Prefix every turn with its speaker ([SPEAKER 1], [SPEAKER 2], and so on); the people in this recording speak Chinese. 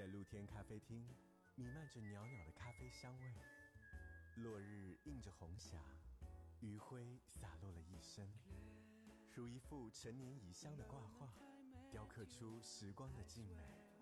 [SPEAKER 1] 露天咖啡厅，弥漫着袅袅的咖啡香味。落日映着红霞，余晖洒落了一身，如一幅陈年已香的挂画，雕刻出时光的静美。